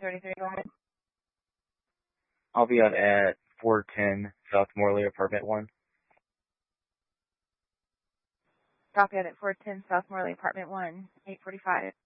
833 going. I'll be out at 410 South Morley, apartment 1. Copy at 410 South Morley, apartment 1, 845.